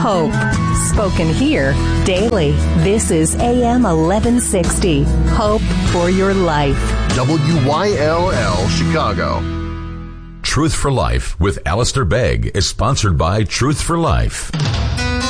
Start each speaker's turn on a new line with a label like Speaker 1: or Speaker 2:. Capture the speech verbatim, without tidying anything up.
Speaker 1: hope. Spoken here daily. This is A M eleven sixty. Hope for your life.
Speaker 2: W Y L L Chicago.
Speaker 3: Truth for Life with Alistair Begg is sponsored by Truth for Life.